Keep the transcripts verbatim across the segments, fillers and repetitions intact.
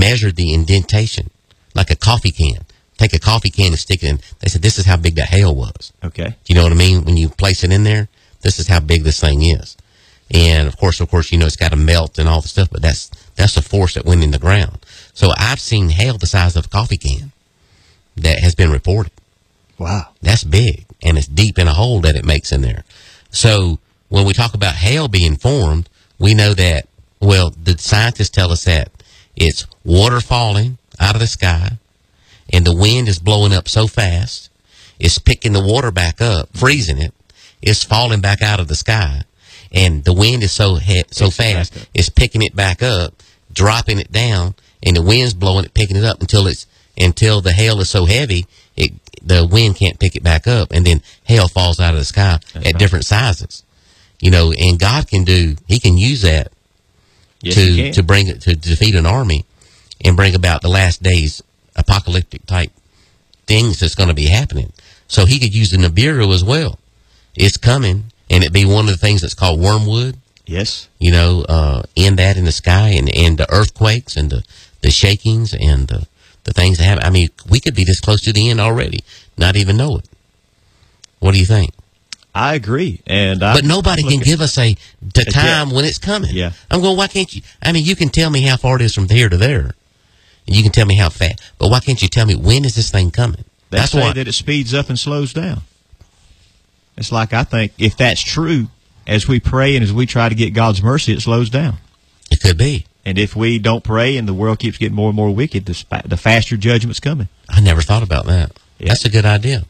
measured the indentation like a coffee can. Take a coffee can and stick it in. They said, this is how big that hail was. Okay. Do you know what I mean? When you place it in there, this is how big this thing is. And of course, of course, you know, it's got to melt and all the stuff, but that's, that's the force that went in the ground. So I've seen hail the size of a coffee can that has been reported. Wow. That's big, and it's deep in a hole that it makes in there. So when we talk about hail being formed, we know that, well, the scientists tell us that it's water falling out of the sky, and the wind is blowing up so fast, it's picking the water back up, freezing it, it's falling back out of the sky, and the wind is so he- so it's fast, it's picking it back up, dropping it down, and the wind's blowing it, picking it up until it's until the hail is so heavy, it the wind can't pick it back up, and then hail falls out of the sky That's at right. different sizes. You know, and God can do, he can use that Yes, he to can. to bring it to defeat an army and bring about the last days apocalyptic type things that's going to be happening. So he could use the Nibiru as well. It's coming, and it be one of the things that's called wormwood. Yes. You know, uh, in that in the sky, and, and the earthquakes and the, the shakings and the, the things that happen. I mean, we could be this close to the end already, not even know it. What do you think? I agree. And I, But nobody can give us a the A time depth. when it's coming. Yeah. I'm going, why can't you? I mean, you can tell me how far it is from here to there. And you can tell me how fast. But why can't you tell me when is this thing coming? They That's say why. that it speeds up and slows down. It's like, I think if that's true, as we pray and as we try to get God's mercy, it slows down. It could be. And if we don't pray and the world keeps getting more and more wicked, the, sp- the faster judgment's coming. I never thought about that. Yeah. That's a good idea.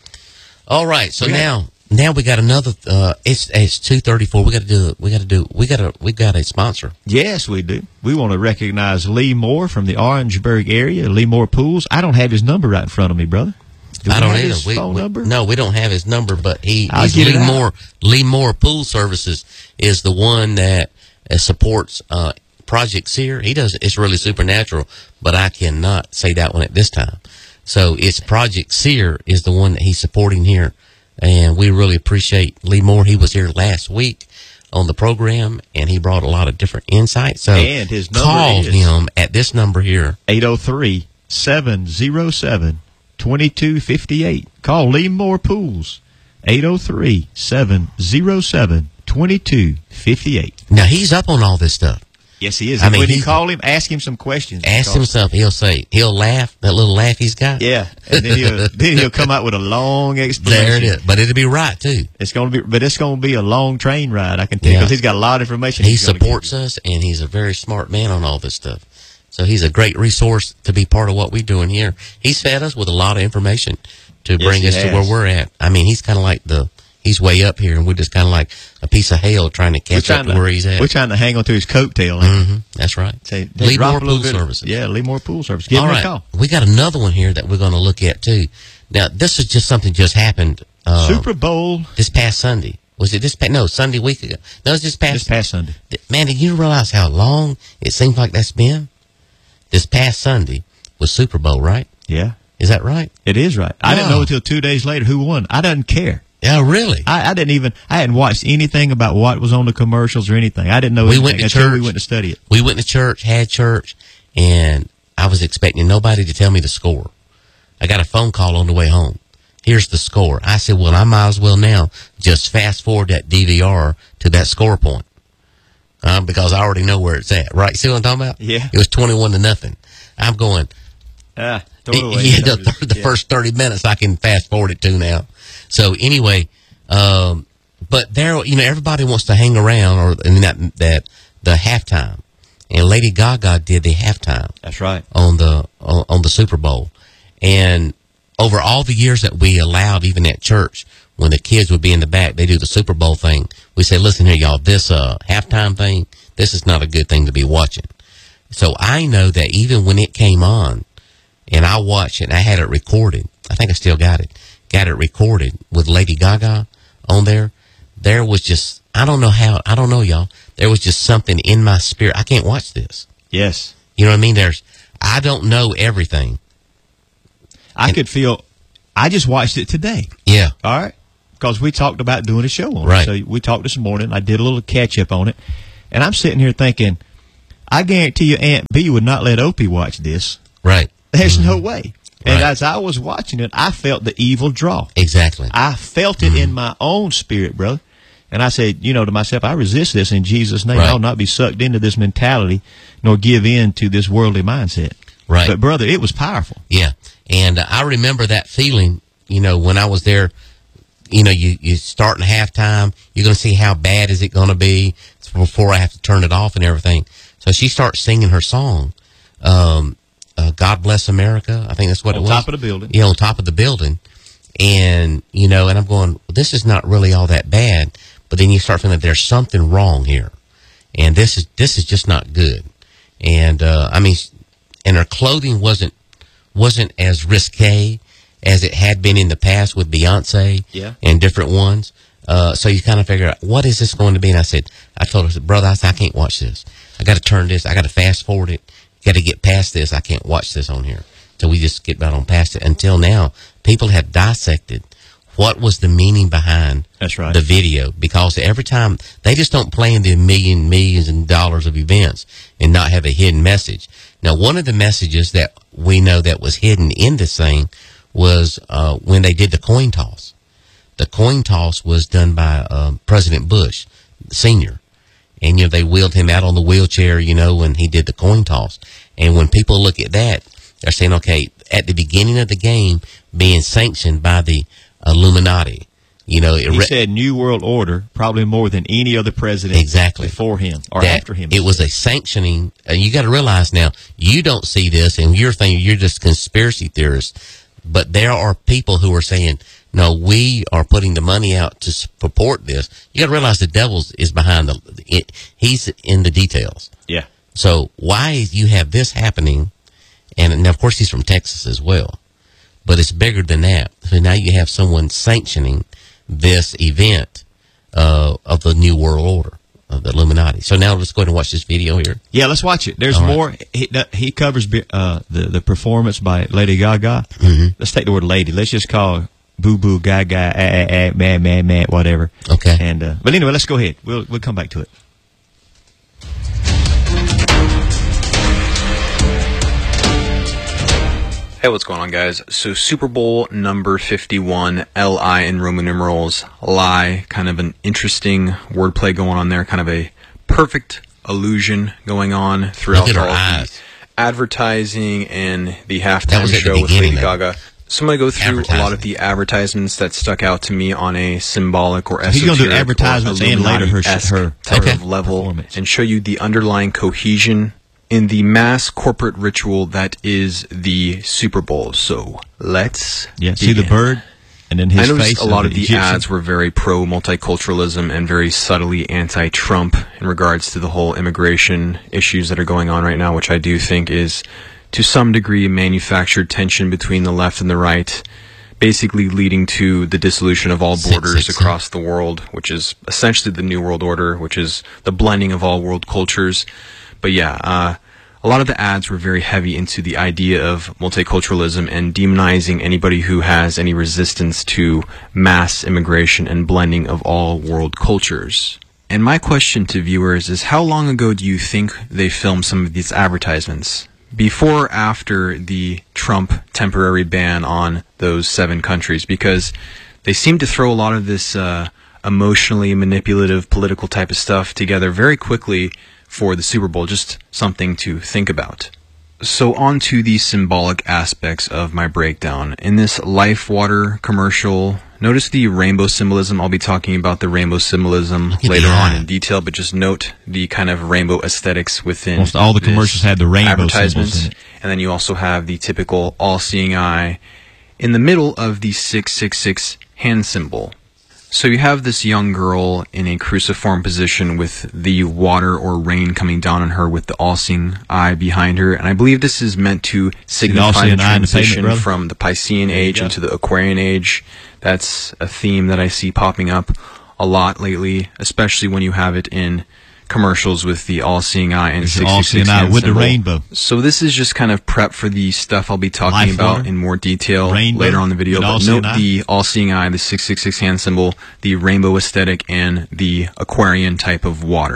All right, so We got- now now we got another. Uh, it's it's two thirty four. We got to do. We got to do. We got a we got a sponsor. Yes, we do. We want to recognize Lee Moore from the Orangeburg area, Lee Moore Pools. I don't have his number right in front of me, brother. Do I we don't have either. his We, phone we- number? No, we don't have his number, but he I'll he's get it Lee out. Moore. Lee Moore Pool Services is the one that uh, supports uh, Project Seer. He does. It's really supernatural, but I cannot say that one at this time. So it's Project Seer is the one that he's supporting here, and we really appreciate Lee Moore. He was here last week on the program, and he brought a lot of different insights. So And his number call is- him at this number here. eight oh three, seven oh seven, two two five eight. Call Lee Moore Pools. eight oh three, seven oh seven, two two five eight. Now he's up on all this stuff. Yes, he is. I And mean, when you he's- call him, ask him some questions. Ask him because- something. He'll say, he'll laugh, that little laugh he's got. Yeah, and then he'll then he'll come out with a long explanation. There it is. But it'll be right, too. It's gonna be, but it's gonna be a long train ride. I can tell you Yeah. because he's got a lot of information. He he's gonna supports give you. us, and he's a very smart man on all this stuff. So he's a great resource to be part of what we're doing here. He's fed us with a lot of information to Yes, bring he us to has. where we're at. I mean, he's kind of like the, he's way up here, and we're just kind of like a piece of hail trying to We're catch up trying to where he's at. We're trying to hang on to his coattail. hmm That's right. Say, Lee drop Moore a little Pool bit of- Services. Yeah, Lee Moore Pool Service. Give All him right. a call. We got another one here that we're going to look at, too. Now, this is just something just happened. Uh, Super Bowl this past Sunday. Was it this past? No, Sunday week ago. No, it was this past. this past Sunday. Man, did you realize how long it seems like that's been? This past Sunday was Super Bowl, right? Yeah, Is that right? it is right. I didn't Wow. know until two days later who won. I didn't care. Yeah, really? I, I didn't even. I hadn't watched anything about what was on the commercials or anything. I didn't know We anything went to until we church. went to study it. We went to church, had church, and I was expecting nobody to tell me the score. I got a phone call on the way home. Here's the score. I said, well, I might as well now just fast forward that D V R to that score point. Um, because I already know where it's at, right? See what I'm talking about? Yeah. It was twenty-one to nothing. I'm going, Ah, throw it away. yeah, the, the Yeah. first thirty minutes I can fast forward it to now. So anyway, um, but there, you know, everybody wants to hang around, or I mean, that that the halftime, and Lady Gaga did the halftime That's right. on the on, on the Super Bowl, and over all the years that we allowed, even at church, when the kids would be in the back, they do the Super Bowl thing. We say, listen here, y'all, this uh, halftime thing, this is not a good thing to be watching. So I know that even when it came on, and I watched it, and I had it recorded. I think I still got it. Got it recorded with Lady Gaga on there. There was just, I don't know how, I don't know, y'all. There was just something in my spirit. I can't watch this. Yes, You know what I mean? There's, I don't know everything. I And- could feel. I just watched it today. Yeah. All right, because we talked about doing a show on Right. it. So we talked this morning. I did a little catch up on it, and I'm sitting here thinking, I guarantee you Aunt B would not let Opie watch this. Right. There's mm-hmm. no way. And right. as I was watching it, I felt the evil draw. Exactly. I felt it mm-hmm. in my own spirit, brother. And I said, you know, to myself, I resist this in Jesus' name. Right. I'll not be sucked into this mentality nor give in to this worldly mindset. Right. But, brother, it was powerful. Yeah. And uh, I remember that feeling, you know, when I was there, you know, you, you start in halftime, you're going to see how bad is it going to be before I have to turn it off and everything. So she starts singing her song, um, uh, God Bless America. I think that's what on it was. On top of the building. Yeah, on top of the building. And, you know, and I'm going, well, this is not really all that bad. But then you start feeling there's something wrong here. And this is this is just not good. And, uh, I mean, and her clothing wasn't wasn't as risque as it had been in the past with Beyonce yeah. and different ones. Uh, so you kind of figure out, what is this going to be? And I said, I told her, I said, brother, I said, I can't watch this. I got to turn this. I got to fast forward it. Got to get past this. I can't watch this on here. So we just get right on past it. Until now, people have dissected what was the meaning behind That's right. the video, because every time they just don't plan the million, millions and dollars of events and not have a hidden message. Now, one of the messages that we know that was hidden in this thing was uh, when they did the coin toss. The coin toss was done by uh, President Bush Senior, and you know they wheeled him out on the wheelchair, you know, when he did the coin toss. And when people look at that, they're saying, okay, at the beginning of the game, being sanctioned by the Illuminati. You know, it he re- said New World Order probably more than any other president exactly before him or that after him. It was a sanctioning, and you got to realize now, you don't see this, and you're thinking you're just conspiracy theorists, but there are people who are saying, no, we are putting the money out to support this. You got to realize the devil is behind the, it, he's in the details. Yeah. So why you have this happening, and now of course he's from Texas as well, but it's bigger than that. So now you have someone sanctioning this event uh, of the New World Order, of the Illuminati. So now let's go ahead and watch this video here. Yeah, let's watch it. There's All right. more. He, he covers uh, the, the performance by Lady Gaga. Mm-hmm. Let's take the word lady. Let's just call her Boo Boo Gaga, ah, ah, ah, man, man, man, whatever. Okay. And uh, But anyway, let's go ahead. We'll, we'll come back to it. Hey, what's going on, guys? So Super Bowl number fifty-one, L I in Roman numerals, lie, kind of an interesting wordplay going on there, kind of a perfect illusion going on throughout Look at all her of eyes. the advertising and the That halftime was at the show with beginning, Lady though. Gaga. So I'm going to go through a lot of Advertising. the advertisements that stuck out to me on a symbolic or He's esoteric gonna do advertisements or and later her- Illuminati-esque her- type Okay. of level performance. and show you the underlying cohesion in the mass corporate ritual that is the Super Bowl. So let's Yeah, see the begin. bird and then his I noticed face. a lot of the the Egyptian. ads were very pro-multiculturalism and very subtly anti-Trump in regards to the whole immigration issues that are going on right now, which I do think is, to some degree, manufactured tension between the left and the right, basically leading to the dissolution of all Six, borders six, across the world, which is essentially the New World Order, which is the blending of all world cultures. But yeah, uh, a lot of the ads were very heavy into the idea of multiculturalism and demonizing anybody who has any resistance to mass immigration and blending of all world cultures. And my question to viewers is, how long ago do you think they filmed some of these advertisements? Before or after the Trump temporary ban on those seven countries? Because they seem to throw a lot of this uh, emotionally manipulative political type of stuff together very quickly for the Super Bowl. Just something to think about. So on to the symbolic aspects of my breakdown. In this Life Water commercial, notice the rainbow symbolism. I'll be talking about the rainbow symbolism Look at later that. on in detail, but just note the kind of rainbow aesthetics within Almost all the this commercials had the rainbow advertisements. symbols in it. And then you also have the typical all-seeing eye in the middle of the six six six hand symbol. So you have this young girl in a cruciform position with the water or rain coming down on her with the all-seeing eye behind her. And I believe this is meant to signify the all-seeing eye in the pavement, transition brother? from the Piscean There you age go. into the Aquarian age. That's a theme that I see popping up a lot lately, especially when you have it in commercials with the all-seeing eye and It's six the six six all-seeing eye hand with the symbol. rainbow. So this is just kind of prep for the stuff I'll be talking Life about water, in more detail rainbow, later on in the video. and But all-seeing note eye. the all-seeing eye, the six six six hand symbol, the rainbow aesthetic, and the Aquarian type of water.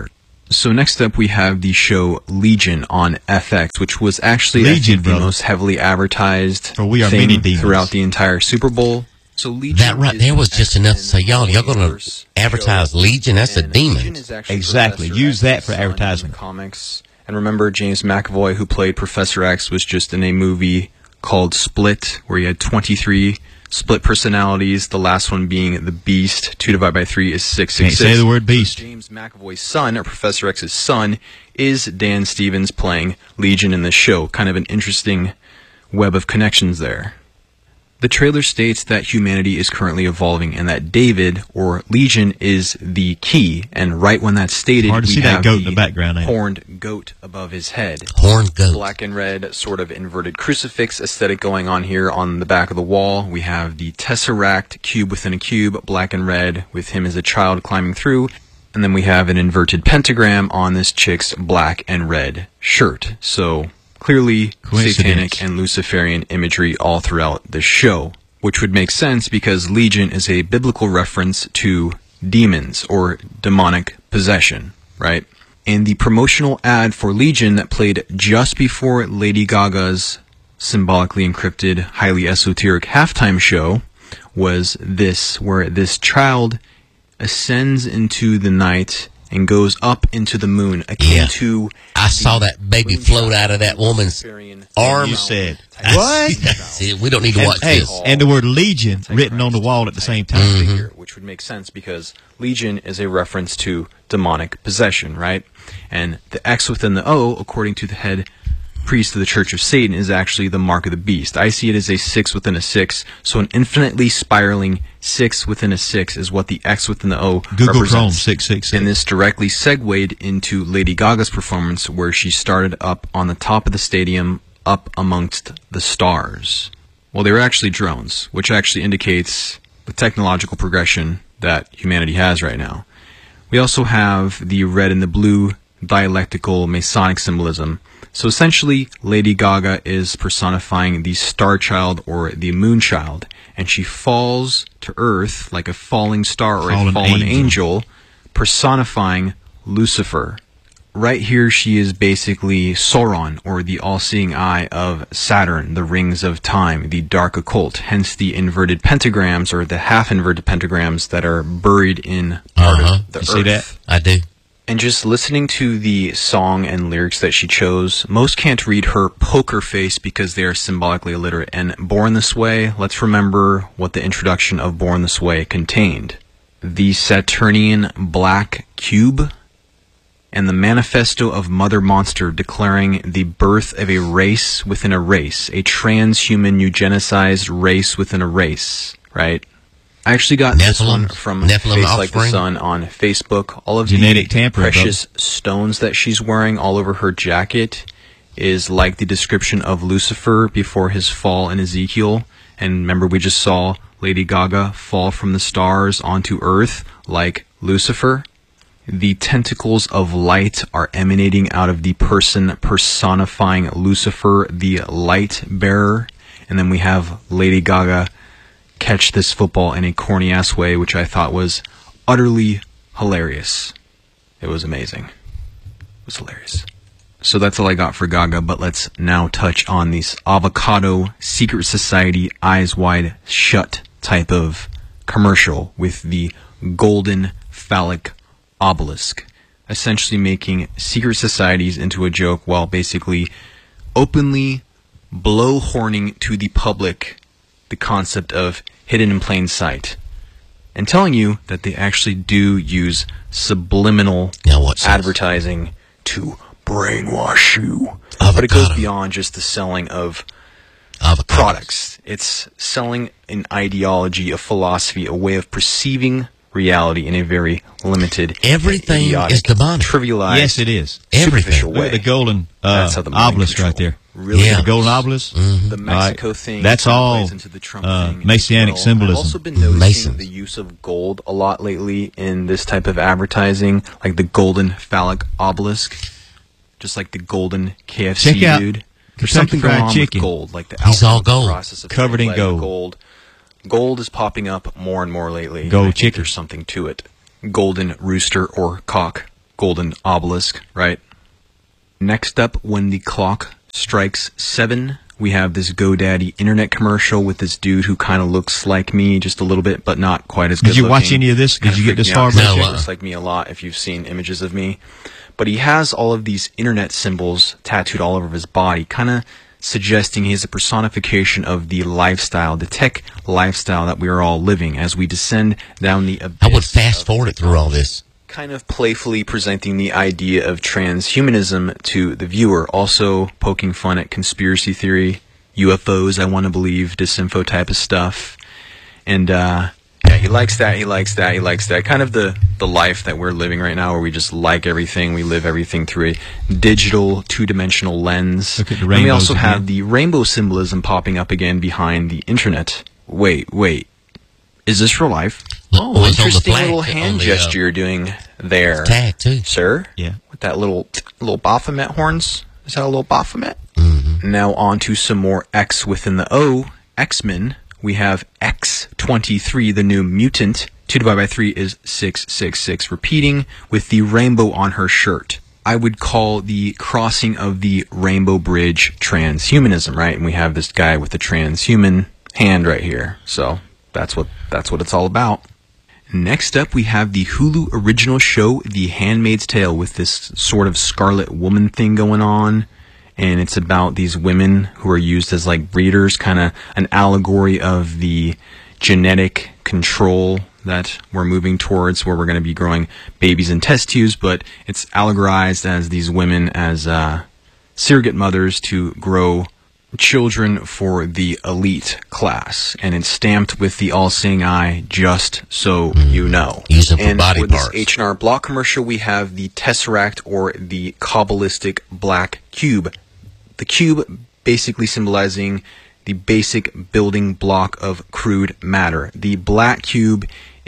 So next up we have the show Legion on F X, which was actually Legion, I think, the brother. most heavily advertised For we are thing many demons. throughout the entire Super Bowl. So Legion That right is there was an just enough to say, X-Men y'all, y'all gonna universe advertise show, Legion? That's a and demon. Legion is actually Exactly. Professor Use that X's for son in the advertisement. Comics. And remember, James McAvoy, who played Professor X, was just in a movie called Split, where he had twenty-three split personalities, the last one being the Beast. Two divided by three is six six Can't six. say the word beast. James McAvoy's son, or Professor X's son, is Dan Stevens playing Legion in the show. Kind of an interesting web of connections there. The trailer states that humanity is currently evolving and that David, or Legion, is the key. And right when that's stated, Hard to we see that have goat in the background, ain't it? horned goat above his head. Horned goat. Black and red, sort of inverted crucifix aesthetic going on here on the back of the wall. We have the Tesseract, cube within a cube, black and red, with him as a child climbing through. And then we have an inverted pentagram on this chick's black and red shirt. So clearly satanic and Luciferian imagery all throughout the show, which would make sense because Legion is a biblical reference to demons or demonic possession, right? And the promotional ad for Legion that played just before Lady Gaga's symbolically encrypted, highly esoteric halftime show was this, where this child ascends into the night and goes up into the moon, akin Yeah. to I saw that baby float out of that woman's arm. You said, What? See, we don't need to And, watch hey, this. and the word Legion written on the wall at the same time. Mm-hmm. figure, which would make sense because Legion is a reference to demonic possession, right? And the X within the O, according to the head priest of the Church of Satan, is actually the mark of the beast. I see it as a six within a six, so an infinitely spiraling six within a six is what the X within the O Google represents. Chrome six six six. And this directly segued into Lady Gaga's performance, where she started up on the top of the stadium, up amongst the stars. Well, they were actually drones, which actually indicates the technological progression that humanity has right now. We also have the red and the blue dialectical Masonic symbolism. So essentially, Lady Gaga is personifying the star child or the moon child, and she falls to earth like a falling star or Fallen a fallen angel. angel, personifying Lucifer. Right here, she is basically Sauron, or the all-seeing eye of Saturn, the rings of time, the dark occult, hence the inverted pentagrams, or the half-inverted pentagrams that are buried in part Uh-huh. of the You earth. see that? I do. And just listening to the song and lyrics that she chose, most can't read her poker face because they are symbolically illiterate. And Born This Way, let's remember what the introduction of Born This Way contained. The Saturnian black cube, and the manifesto of Mother Monster declaring the birth of a race within a race, a transhuman eugenicized race within a race, right? I actually got this one Nephilim- from Nephilim Face Like the offspring. Sun on Facebook. All of Genetic the tampering, precious stones that she's wearing all over her jacket is like the description of Lucifer before his fall in Ezekiel. And remember, we just saw Lady Gaga fall from the stars onto Earth like Lucifer. The tentacles of light are emanating out of the person personifying Lucifer, the light bearer. And then we have Lady Gaga catch this football in a corny ass way, which I thought was utterly hilarious. It was amazing. It was hilarious. So that's all I got for Gaga, but let's now touch on this avocado secret society eyes wide shut type of commercial with the golden phallic obelisk, essentially making secret societies into a joke while basically openly blowhorning to the public the concept of hidden in plain sight, and telling you that they actually do use subliminal Now what's this? advertising to brainwash you. But it goes Avocado. beyond just the selling of Avocados. products. It's selling an ideology, a philosophy, a way of perceiving reality in a very limited, Everything idiotic, is demonic. trivialized, Yes, it is. Everything. superficial Look at way. the golden uh, That's how the mind obelisk control right there. Really Yeah. The golden obelisk. the Mexico Right. thing. That's kinda all, plays into the Trump uh, thing as Messianic well. symbolism. I've also been noticing Masons. the use of gold a lot lately in this type of advertising, like the golden phallic obelisk, just like the golden K F C Check out dude. There's Kentucky something going Fried on Chicken. with gold, like the He's all alchemical gold. process of Covered in letting gold. gold. Gold is popping up more and more lately. Gold I think chicken. There's something to it. Golden rooster or cock golden obelisk, right? Next up, when the clock strikes seven, we have this GoDaddy internet commercial with this dude who kind of looks like me just a little bit, but not quite as good Did you looking. watch any of this? Did you get this far? No, He uh, looks like me a lot if you've seen images of me. But he has all of these internet symbols tattooed all over his body, kind of suggesting he's a personification of the lifestyle, the tech lifestyle that we are all living as we descend down the abyss. I would fast of forward it through all this. kind of playfully presenting the idea of transhumanism to the viewer, also poking fun at conspiracy theory, U F Os, I want to believe, disinfo type of stuff. And uh, yeah, he likes that, he likes that, he likes that. Kind of the, the life that we're living right now, where we just like everything, we live everything through a digital, two-dimensional lens. Look at the And we rainbows also again. have the rainbow symbolism popping up again behind the internet. Wait, wait. Is this real life? Oh, it's on the Interesting flag, little on hand the, uh, gesture you're doing there, Tag, too. sir. Yeah. With that little little Baphomet horns. Is that a little Baphomet? Mm-hmm. Now on to some more X within the O. X-Men. We have X twenty-three, the new mutant. two divided by three is six six six, repeating with the rainbow on her shirt. I would call the crossing of the Rainbow Bridge transhumanism, right? And we have this guy with the transhuman hand right here. So that's what that's what it's all about. Next up, we have the Hulu original show, The Handmaid's Tale, with this sort of Scarlet Woman thing going on. And it's about these women who are used as like breeders, kind of an allegory of the genetic control that we're moving towards, where we're going to be growing babies in test tubes, but it's allegorized as these women as uh, surrogate mothers to grow children for the elite class, and it's stamped with the all-seeing eye, just so you know. Use them for And body for this parts. H and R Block commercial, we have the Tesseract, or the Kabbalistic Black Cube. The cube basically symbolizing the basic building block of crude matter. The black cube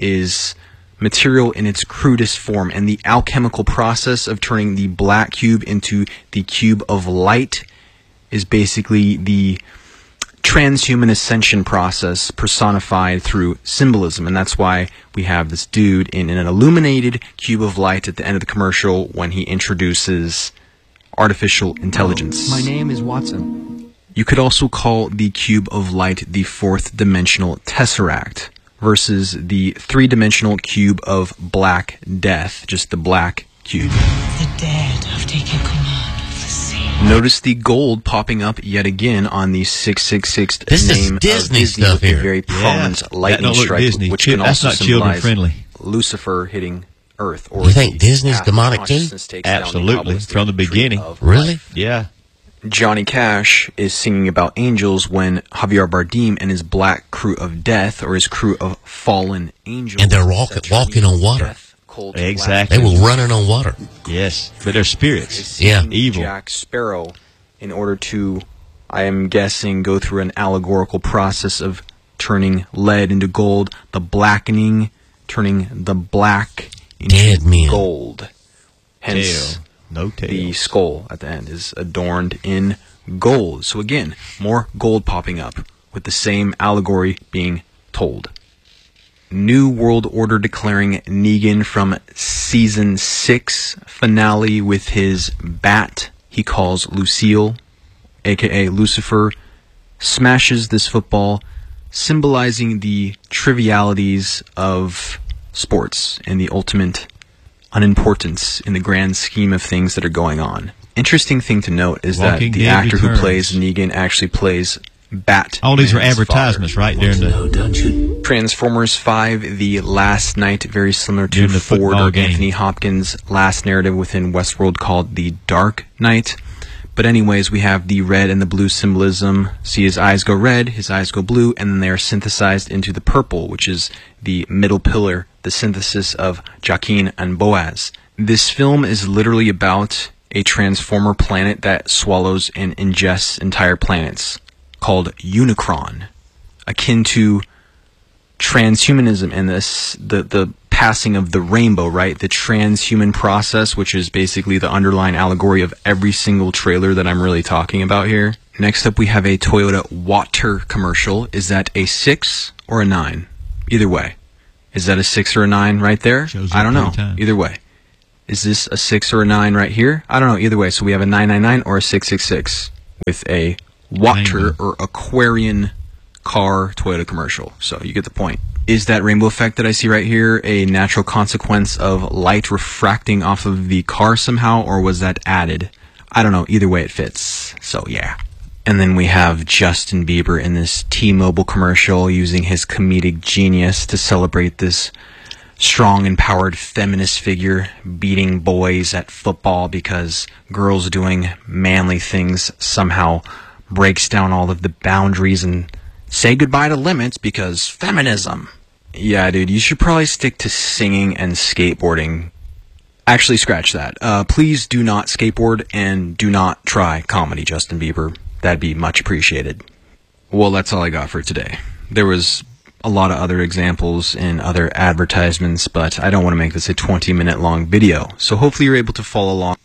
is material in its crudest form, and the alchemical process of turning the black cube into the cube of light is basically the transhuman ascension process personified through symbolism. And that's why we have this dude in an illuminated cube of light at the end of the commercial when he introduces artificial intelligence. My name is Watson. You could also call the cube of light the fourth dimensional tesseract versus the three-dimensional cube of black death, just the black cube. The dead have taken command of the sea. Notice the gold popping up yet again on the six six six This is name Disney of Disney stuff with the here. very Yeah. prominent That lightning don't look strike, Disney. which Chil- can that's also not children symbolize friendly. Lucifer hitting Earth. Or You think the Disney's path of demonic too? consciousness takes down the Absolutely. Kabbalistic From the tree beginning. of Really? life. Yeah. Johnny Cash is singing about angels when Javier Bardem and his black crew of death, or his crew of fallen angels, And they're walk- that walking on water. death, cold, Exactly. They were running on water. Yes. But they're spirits. Yeah. singing Evil. Jack Sparrow in order to, I am guessing, go through an allegorical process of turning lead into gold, the blackening, turning the black into Dead men. gold. Hence, Tail. No tail. the skull at the end is adorned in gold. So again, more gold popping up with the same allegory being told. New World Order declaring Negan from season six finale with his bat he calls Lucille, aka Lucifer, smashes this football, symbolizing the trivialities of sports and the ultimate unimportance in the grand scheme of things that are going on. Interesting thing to note is Walking that the Dead actor who returns. plays Negan actually plays Bat. All these are advertisements, right? During the No, don't you? Transformers five, The Last Night, very similar to During the Ford football or game. Anthony Hopkins' last narrative within Westworld called The Dark Knight. But anyways, we have the red and the blue symbolism. See, his eyes go red, his eyes go blue, and then they are synthesized into the purple, which is the middle pillar, the synthesis of Jaqen and Boaz. This film is literally about a transformer planet that swallows and ingests entire planets, called Unicron, akin to transhumanism and this the the passing of the rainbow, right? The transhuman process, which is basically the underlying allegory of every single trailer that I'm really talking about here. Next up, we have a Toyota Water commercial. Is that a six or a nine? Either way. Is that a six or a nine right there? Shows I don't up know. every time. Either way. Is this a six or a nine right here? I don't know. Either way, so we have a nine nine nine or a six six six with a water Rainbow. or Aquarian car Toyota commercial. So you get the point. Is that rainbow effect that I see right here a natural consequence of light refracting off of the car somehow, or was that added? I don't know. Either way, it fits. So yeah. And then we have Justin Bieber in this T-Mobile commercial using his comedic genius to celebrate this strong, empowered feminist figure beating boys at football because girls doing manly things somehow breaks down all of the boundaries and say goodbye to limits because feminism. Yeah, dude, you should probably stick to singing and skateboarding. Actually, scratch that. Uh, please do not skateboard and do not try comedy, Justin Bieber. That'd be much appreciated. Well, that's all I got for today. There was a lot of other examples in other advertisements, but I don't want to make this a twenty minute long video. So hopefully you're able to follow along.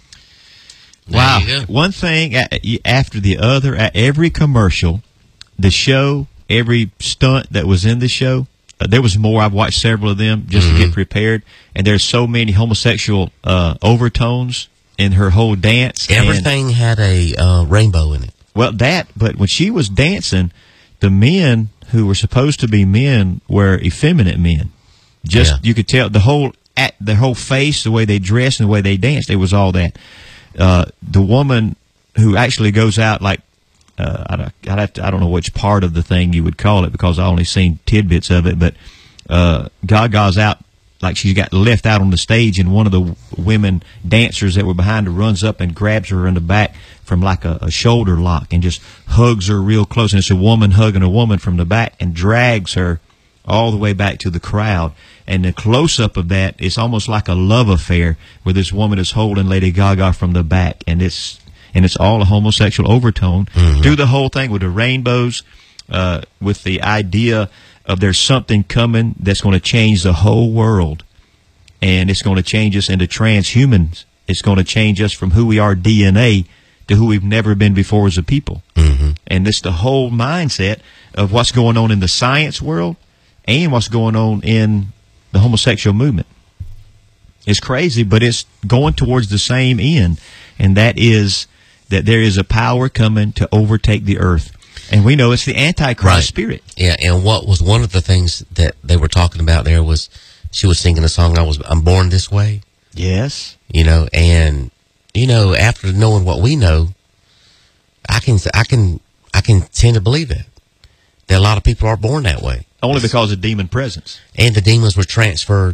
Wow. There you go. One thing a- after the other, at every commercial, the show, every stunt that was in the show, uh, there was more. I've watched several of them just Mm-hmm. to get prepared. And there's so many homosexual uh, overtones in her whole dance. And- Everything had a uh, rainbow in it. well, that, but when she was dancing, the men who were supposed to be men were effeminate men. Just, Yeah. you could tell the whole, at the whole face, the way they dressed and the way they danced, it was all that. Uh, the woman who actually goes out like, uh, I, don't- I'd have to, I don't know which part of the thing you would call it because I only seen tidbits of it, but uh, Gaga's out like she's got left out on the stage, and one of the women dancers that were behind her runs up and grabs her in the back from like a, a shoulder lock and just hugs her real close. And it's a woman hugging a woman from the back and drags her all the way back to the crowd. And the close-up of that, it's almost like a love affair where this woman is holding Lady Gaga from the back, and it's and it's all a homosexual overtone. Mm-hmm. Do the whole thing with the rainbows, uh, with the idea of there's something coming that's going to change the whole world, and it's going to change us into transhumans. It's going to change us from who we are D N A to who we've never been before as a people. Mm-hmm. And this the whole mindset of what's going on in the science world and what's going on in the homosexual movement. It's crazy, but it's going towards the same end, and that is that there is a power coming to overtake the earth. And we know it's the Antichrist Right. spirit. Yeah, and what was one of the things that they were talking about there was she was singing a song, I was, I'm Born This Way, Yes. you know, and, you know, after knowing what we know, I can, I can, I can tend to believe that. That a lot of people are born that way. Only because of demon presence. And the demons were transferred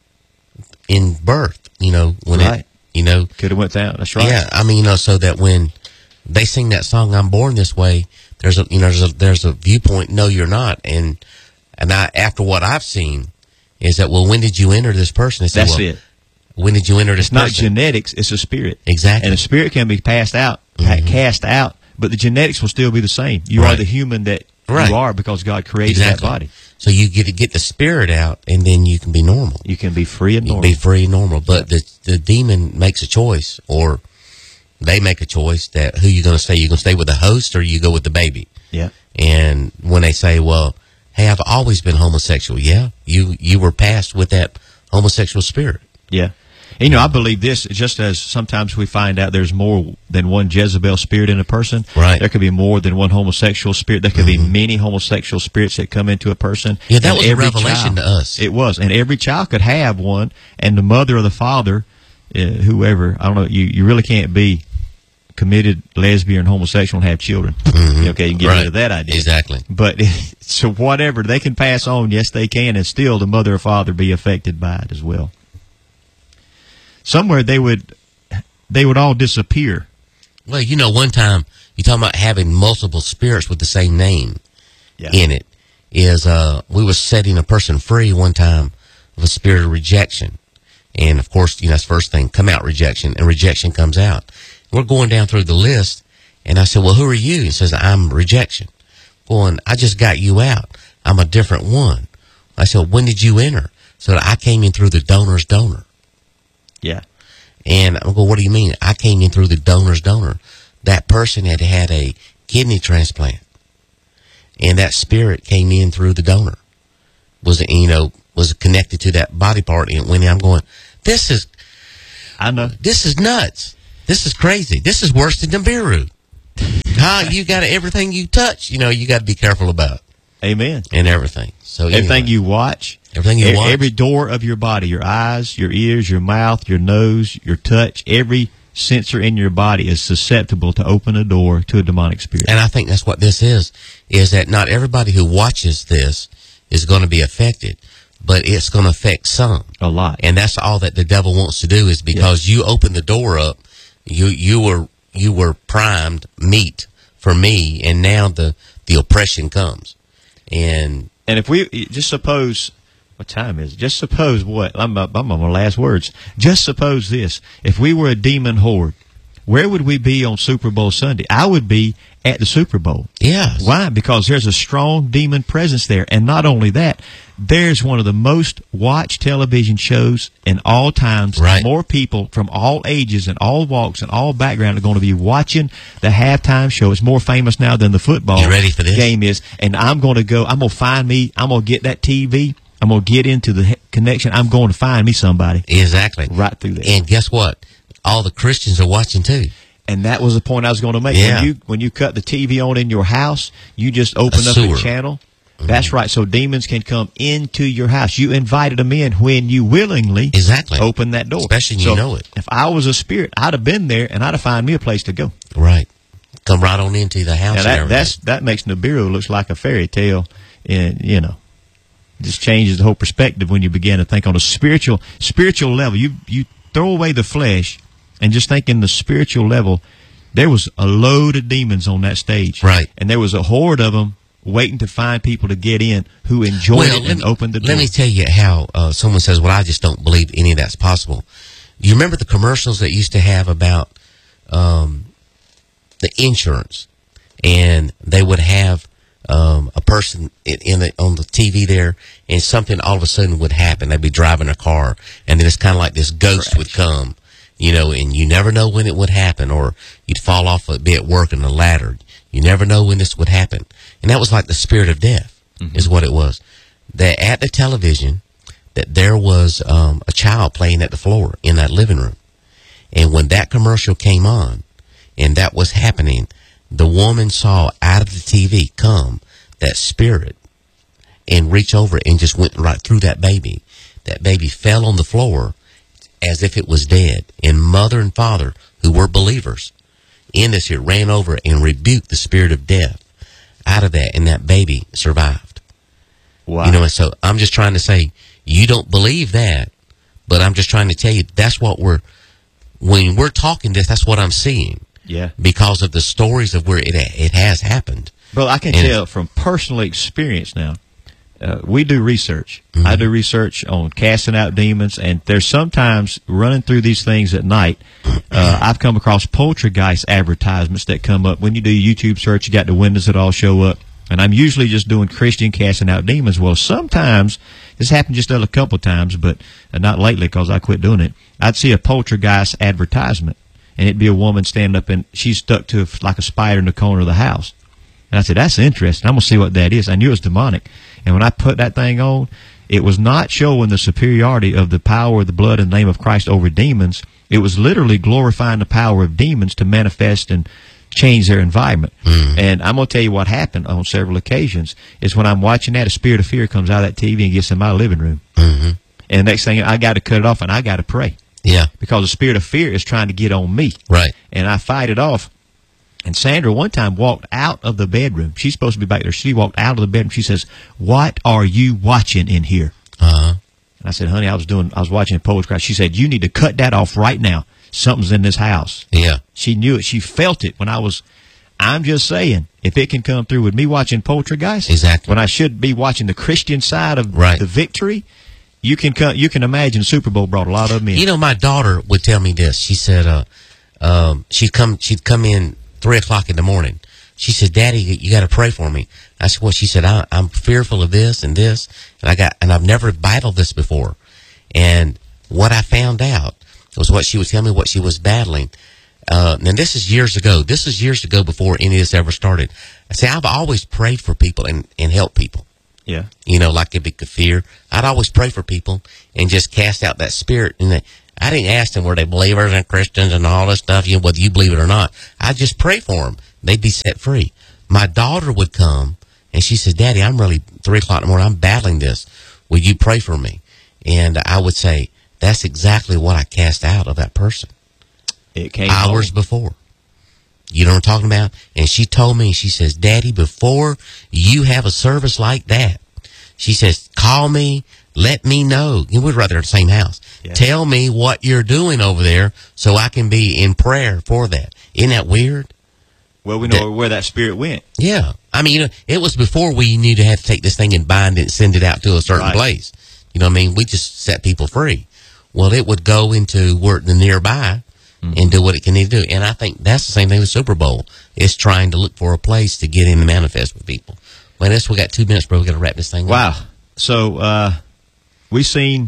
in birth, you know, when Right. it, you know, Could have went down. That's right. yeah, I mean, you know, so that when they sing that song, I'm Born This Way, there's a, you know, there's a, there's a viewpoint, no, you're not. And, and I, after what I've seen is that, well, when did you enter this person? They say, That's well, it. when did you enter this It's not person? genetics, it's a spirit. Exactly. And a spirit can be passed out, Mhm. cast out, but the genetics will still be the same. You are Right. the human that Right. you are because God created Exactly. that body. So you get to get the spirit out, and then you can be normal. You can be free and You can normal. be free and normal. But the the demon makes a choice, or they make a choice that who you're going to stay. You're going to stay with the host, or you go with the baby. Yeah. And when they say, well, hey, I've always been homosexual. Yeah, you you were passed with that homosexual spirit. Yeah. And, you know, I believe this, just as sometimes we find out there's more than one Jezebel spirit in a person. Right. There could be more than one homosexual spirit. There could be many homosexual spirits that come into a person. Yeah, that And was a every revelation child- to us. It was. And every child could have one. And the mother or the father, uh, whoever, I don't know, you, you really can't be committed lesbian, homosexual, and have children. Okay, you can get Right. rid of that idea. Exactly. But so whatever they can pass on, yes, they can, and still the mother or father be affected by it as well. Somewhere they would, they would all disappear. Well, you know, one time you talking about having multiple spirits with the same name Yeah. in it is uh we was setting a person free one time of a spirit of rejection, and of course, you know, that's the first thing, come out rejection, and rejection comes out. We're going down through the list, and I said, well, who are you? He says, I'm rejection. Going, I just got you out. I'm a different one. I said, when did you enter? So I came in through the donor's donor. Yeah. And I'm going, what do you mean? I came in through the donor's donor. That person had had a kidney transplant. And that spirit came in through the donor. Was, you know, was connected to that body part and went in. I'm going, this is, I know. This is nuts. This is crazy. This is worse than Nibiru. Huh? You got everything you touch, you know, you got to be careful about. Amen. And everything. So anyway, everything you watch, everything you e- watch, every door of your body, your eyes, your ears, your mouth, your nose, your touch, every sensor in your body is susceptible to open a door to a demonic spirit. and I think that's what this is, is that not everybody who watches this is going to be affected, but it's going to affect some. A lot. And that's all that the devil wants to do, is because you open the door up, you you were you were primed meat for me, and now the, the oppression comes. And And if we just suppose, what time is it? Just suppose what? I'm, I'm on my last words. Just suppose this. If we were a demon horde, where would we be on Super Bowl Sunday? I would be at the Super Bowl. yeah, Why? Because there's a strong demon presence there. And not only that, there's one of the most watched television shows in all times. Right. More people from all ages and all walks and all backgrounds are going to be watching the halftime show. It's more famous now than the football You ready for this? game is. And I'm going to go, I'm going to find me, I'm going to get that T V. I'm going to get into the he- connection. I'm going to find me somebody exactly. right through there. And guess what? All the Christians are watching too. And that was the point I was going to make. Yeah. When you when you cut the T V on in your house, you just open A up sewer. a channel. That's right. So demons can come into your house. You invited them in when you willingly Exactly. open that door. Especially when so you know it. If I was a spirit, I'd have been there and I'd have found me a place to go. Right. Come right on into the house. Now and that everything. that's that makes Nibiru looks like a fairy tale, and you know, just changes the whole perspective when you begin to think on a spiritual spiritual level. You you throw away the flesh and just think in the spiritual level. There was a load of demons on that stage, Right. And there was a horde of them waiting to find people to get in who enjoyed Well, it let and me- opened the door. Let me tell you how uh, someone says, well, I just don't believe any of that's possible. You remember the commercials that used to have about um, the insurance, and they would have um, a person in, in the, on the T V there, and something all of a sudden would happen. They'd be driving a car, and then it's kind of like this ghost would come, you know, and you never know when it would happen, or you'd fall off a be at work in a ladder. You never know when this would happen. And that was like the spirit of death, mm-hmm. is what it was. That at the television, that there was um, a child playing at the floor in that living room. And when that commercial came on, and that was happening, the woman saw out of the T V come that spirit and reach over and just went right through that baby. That baby fell on the floor as if it was dead. And mother and father, who were believers in this here, ran over and rebuked the spirit of death out of that, and that baby survived. Wow. You know, and so I'm just trying to say, you don't believe that, but I'm just trying to tell you that's what we're, when we're talking this, that's what I'm seeing. Yeah. Because of the stories of where it it has happened. Well, I can And tell from personal experience now. Uh, we do research. Mm-hmm. I do research on casting out demons, and there's sometimes running through these things at night. Uh, I've come across poltergeist advertisements that come up when you do YouTube search. You got the windows that all show up, and I'm usually just doing Christian casting out demons. Well, sometimes this happened just a couple times, but uh, not lately because I quit doing it. I'd see a poltergeist advertisement, and it'd be a woman standing up, and she's stuck to like a spider in the corner of the house. And I said, that's interesting. I'm going to see what that is. I knew it was demonic. And when I put that thing on, it was not showing the superiority of the power of the blood and name of Christ over demons. It was literally glorifying the power of demons to manifest and change their environment. Mm. And I'm going to tell you what happened on several occasions is when I'm watching that, a spirit of fear comes out of that T V and gets in my living room. Mm-hmm. And the next thing, I got to cut it off and I got to pray. Yeah. Because the spirit of fear is trying to get on me. Right. And I fight it off. And Sandra one time walked out of the bedroom. She's supposed to be back there. She walked out of the bedroom. She says, "What are you watching in here?" Uh-huh. And I said, "Honey, I was doing, I was watching Poltergeist." She said, "You need to cut that off right now. Something's in this house." Yeah. She knew it. She felt it when I was, I'm just saying, if it can come through with me watching Poltergeist, exactly, when I should be watching the Christian side of right. the victory, you can come, you can imagine the Super Bowl brought a lot of them in. You know, my daughter would tell me this. She said, uh, um, she'd come, she'd come in three o'clock in the morning. She said, "Daddy, you got to pray for me." I said, "Well," she said, I, I'm fearful of this and this, and I got, and I've never Bibled this before." And what I found out was what she would tell me what she was battling. Uh, and this is years ago. This is years ago before any of this ever started. I say, I've always prayed for people and, and helped people. Yeah. You know, like if it could fear, I'd always pray for people and just cast out that spirit. And I didn't ask them were they believers and Christians and all this stuff, you know, whether you believe it or not. I just pray for them. They'd be set free. My daughter would come, and she said, Daddy, I'm really, three o'clock in the morning, I'm battling this. Will you pray for me? And I would say, that's exactly what I cast out of that person. It came hours home. before. You know what I'm talking about? And she told me, she says, Daddy, before you have a service like that, she says, call me, let me know. You know, we're right there at the same house. Yeah. Tell me what you're doing over there so I can be in prayer for that. Isn't that weird? Well, we know That- where that spirit went. Yeah. I mean, you know, it was before we knew to have to take this thing and bind it and send it out to a certain Right. place. You know what I mean? We just set people free. Well, it would go into where the nearby mm-hmm. and do what it can need to do. And I think that's the same thing with Super Bowl. It's trying to look for a place to get in and manifest with people. Well, this, we got two minutes, bro. We got to wrap this thing Wow. up. So, uh, we seen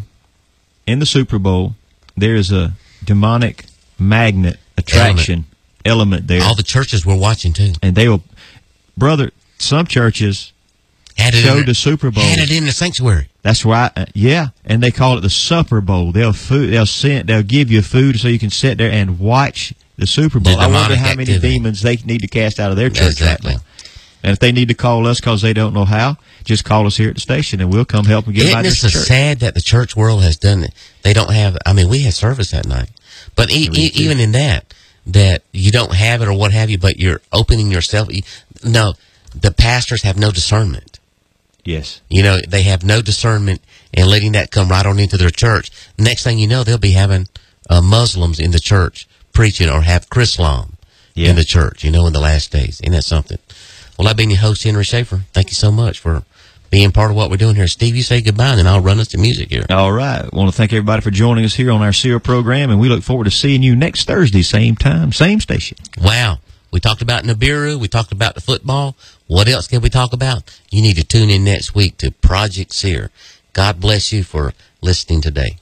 in the Super Bowl, there is a demonic magnet attraction element, element there. All the churches were watching, too. And they will, brother, some churches Had it showed in, the Super Bowl. Had it in the sanctuary. That's right. Uh, yeah, and they call it the Supper Bowl. They'll food. They'll send. They'll give you food so you can sit there and watch the Super Bowl. The I wonder demonic how many activity. demons they need to cast out of their church Exactly. right now. And if they need to call us because they don't know how, just call us here at the station and we'll come help them get them out Isn't of this this so church. sad that the church world has done it? They don't have, I mean, we had service that night. But e- e- even in that, that you don't have it or what have you, but you're opening yourself. No, the pastors have no discernment. Yes. You know, they have no discernment and letting that come right on into their church. Next thing you know, they'll be having uh, Muslims in the church preaching or have Chrislam Yeah. in the church, you know, in the last days. Isn't that something? Well, I've been your host, Henry Schaefer. Thank you so much for being part of what we're doing here. Steve, you say goodbye, and then I'll run us to music here. All right. I want to thank everybody for joining us here on our S E R program, and we look forward to seeing you next Thursday, same time, same station. Wow. We talked about Nibiru. We talked about the football. What else can we talk about? You need to tune in next week to Project Seer. God bless you for listening today.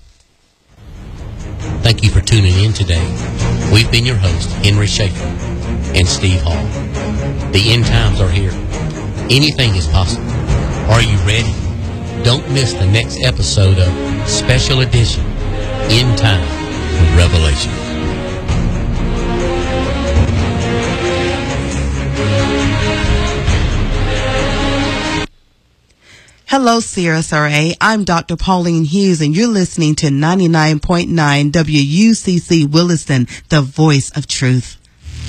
Thank you for tuning in today. We've been your hosts, Henry Schaefer and Steve Hall. The end times are here. Anything is possible. Are you ready? Don't miss the next episode of Special Edition, End Time with Revelation. Hello, C R S R A. I'm Doctor Pauline Hughes, and you're listening to ninety-nine point nine W U C C Williston, the voice of truth.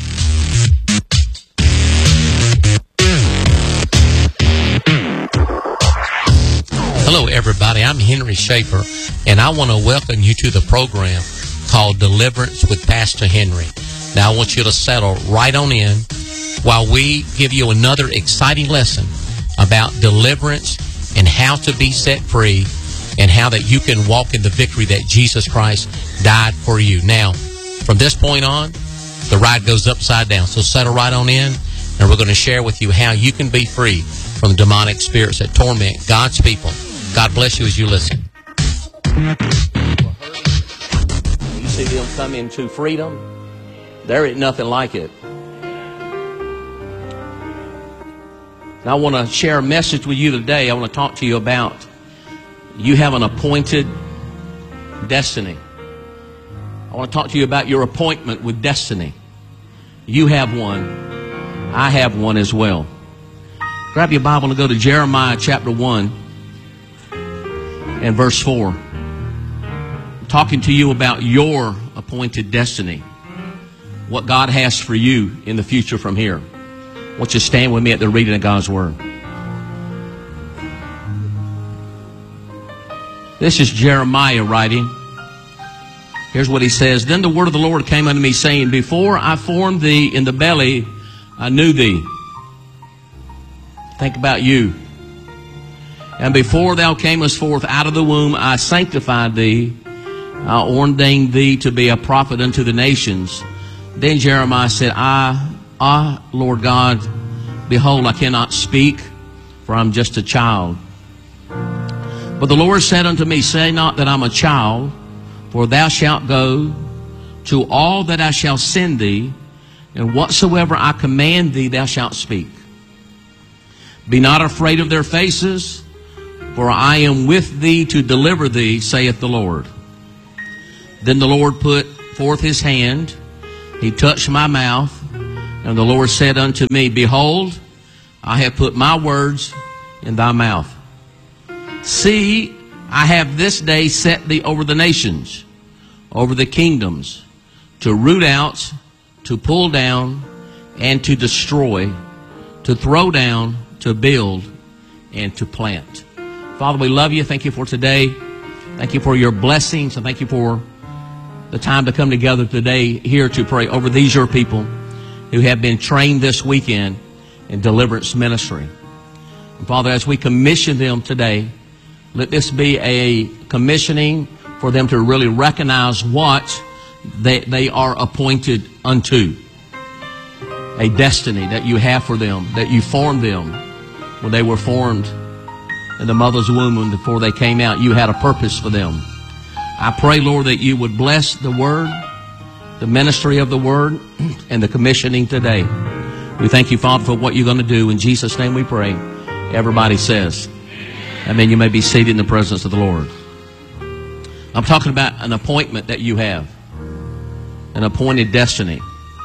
Hello, everybody. I'm Henry Schaefer, and I want to welcome you to the program called Deliverance with Pastor Henry. Now, I want you to settle right on in while we give you another exciting lesson about deliverance and how to be set free and how that you can walk in the victory that Jesus Christ died for you. Now, from this point on, the ride goes upside down. So settle right on in, and we're going to share with you how you can be free from the demonic spirits that torment God's people. God bless you as you listen. You see them come into freedom? There ain't nothing like it. And I want to share a message with you today. I want to talk to you about you have an appointed destiny. I want to talk to you about your appointment with destiny. You have one. I have one as well. Grab your Bible and go to Jeremiah chapter one and verse four. I'm talking to you about your appointed destiny. What God has for you in the future from here. I want you to stand with me at the reading of God's Word. This is Jeremiah writing. Here's what he says. Then the word of the Lord came unto me, saying, Before I formed thee in the belly, I knew thee. Think about you. And before thou camest forth out of the womb, I sanctified thee. I ordained thee to be a prophet unto the nations. Then Jeremiah said, I, ah, Lord God, behold, I cannot speak, for I'm just a child. But the Lord said unto me, Say not that I'm a child, for thou shalt go to all that I shall send thee, and whatsoever I command thee, thou shalt speak. Be not afraid of their faces, for I am with thee to deliver thee, saith the Lord. Then the Lord put forth his hand. He touched my mouth. And the Lord said unto me, Behold, I have put my words in thy mouth. See, I have this day set thee over the nations, over the kingdoms, to root out, to pull down, and to destroy, to throw down, to build, and to plant. Father, we love you. Thank you for today. Thank you for your blessings, and thank you for the time to come together today here to pray over these your people who have been trained this weekend in deliverance ministry. And Father, as we commission them today, let this be a commissioning for them to really recognize what they, they are appointed unto. A destiny that you have for them, that you formed them when they were formed in the mother's womb, and before they came out, you had a purpose for them. I pray, Lord, that you would bless the Word, the ministry of the Word, and the commissioning today. We thank you, Father, for what you're going to do. In Jesus' name we pray. Everybody says, amen. You may be seated in the presence of the Lord. I'm talking about an appointment that you have. An appointed destiny.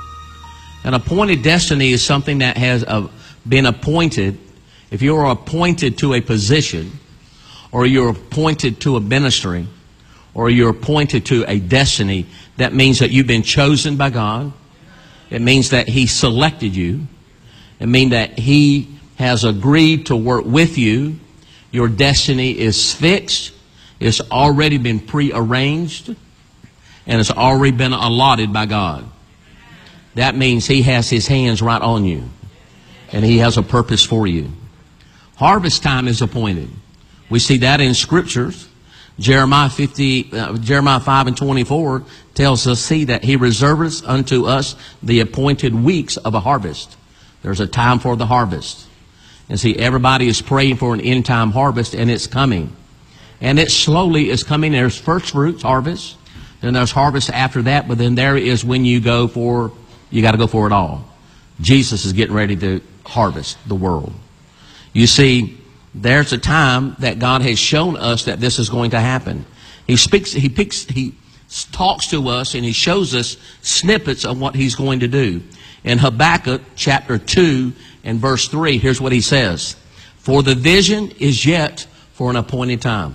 An appointed destiny is something that has uh, been appointed. If you're appointed to a position, or you're appointed to a ministry, or you're appointed to a destiny, that means that you've been chosen by God. It means that He selected you. It means that He has agreed to work with you. Your destiny is fixed. It's already been prearranged. And it's already been allotted by God. That means He has His hands right on you. And He has a purpose for you. Harvest time is appointed. We see that in Scriptures. Jeremiah fifty, uh, Jeremiah five and twenty-four tells us, see, that He reserves unto us the appointed weeks of a harvest. There's a time for the harvest. And see, everybody is praying for an end time harvest, and it's coming. And it slowly is coming. There's first fruits harvest. Then there's harvest after that. But then there is when you go for, you got to go for it all. Jesus is getting ready to harvest the world. You see, there's a time that God has shown us that this is going to happen. He speaks, he picks, he talks to us, and He shows us snippets of what He's going to do. In Habakkuk chapter two and verse three, here's what he says. For the vision is yet for an appointed time.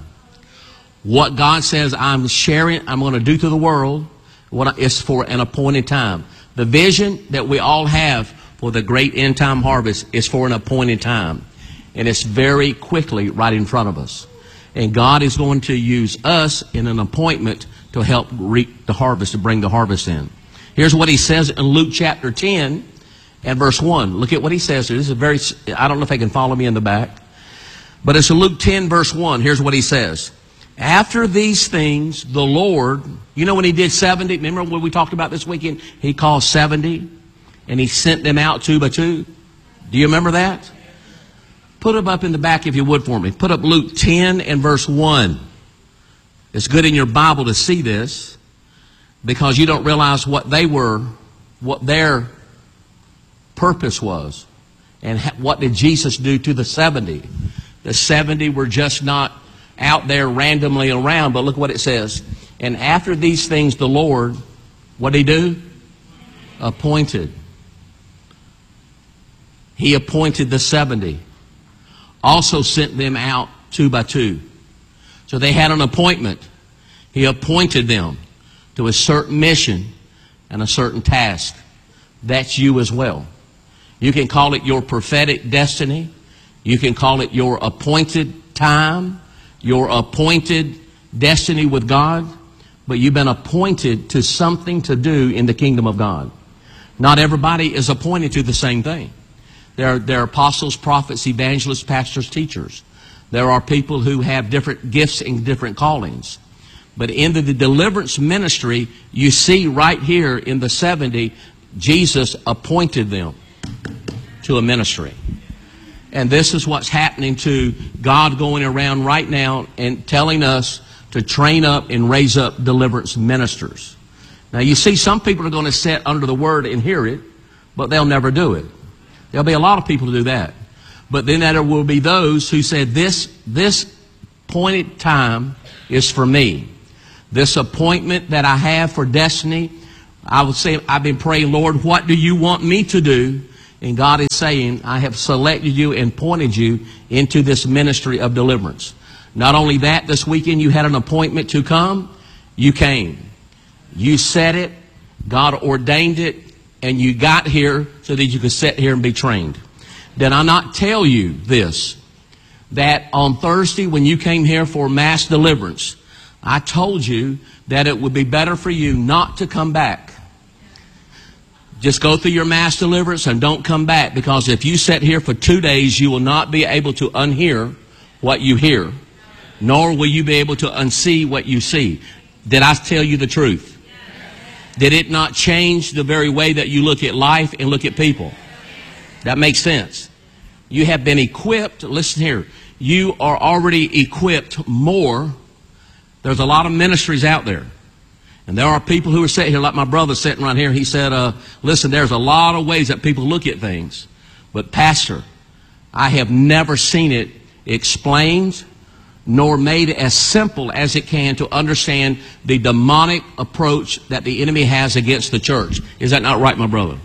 What God says I'm sharing, I'm going to do to the world, what is for an appointed time. The vision that we all have for the great end time harvest is for an appointed time. And it's very quickly right in front of us. And God is going to use us in an appointment to help reap the harvest, to bring the harvest in. Here's what He says in Luke chapter ten and verse one. Look at what He says here. This is very, I don't know if they can follow me in the back. But it's in Luke ten verse one. Here's what He says. After these things, the Lord, you know when He did seventy, remember what we talked about this weekend? He called seventy and He sent them out two by two. Do you remember that? Put them up in the back if you would for me. Put up Luke ten and verse one. It's good in your Bible to see this because you don't realize what they were, what their purpose was. And what did Jesus do to the seventy? The seventy were just not out there randomly around, but look what it says. And after these things, the Lord, what did He do? Appointed. He appointed the seventy. Also sent them out two by two. So they had an appointment. He appointed them to a certain mission and a certain task. That's you as well. You can call it your prophetic destiny. You can call it your appointed time, your appointed destiny with God. But you've been appointed to something to do in the kingdom of God. Not everybody is appointed to the same thing. There are, there are apostles, prophets, evangelists, pastors, teachers. There are people who have different gifts and different callings. But in the, the deliverance ministry, you see right here in the seventy, Jesus appointed them to a ministry. And this is what's happening to God going around right now and telling us to train up and raise up deliverance ministers. Now you see, some people are going to sit under the word and hear it, but they'll never do it. There'll be a lot of people to do that. But then there will be those who said, this, this appointed time is for me. This appointment that I have for destiny, I would say, I've been praying, Lord, what do you want me to do? And God is saying, I have selected you and pointed you into this ministry of deliverance. Not only that, this weekend you had an appointment to come. You came. You said it. God ordained it. And you got here so that you could sit here and be trained. Did I not tell you this? That on Thursday when you came here for mass deliverance, I told you that it would be better for you not to come back. Just go through your mass deliverance and don't come back, because if you sit here for two days, you will not be able to unhear what you hear, nor will you be able to unsee what you see. Did I tell you the truth? Did it not change the very way that you look at life and look at people? That makes sense. You have been equipped. Listen here. You are already equipped more. There's a lot of ministries out there. And there are people who are sitting here, like my brother sitting right here. He said, uh, listen, there's a lot of ways that people look at things. But Pastor, I have never seen it explained nor made as simple as it can to understand the demonic approach that the enemy has against the church. Is that not right, my brother?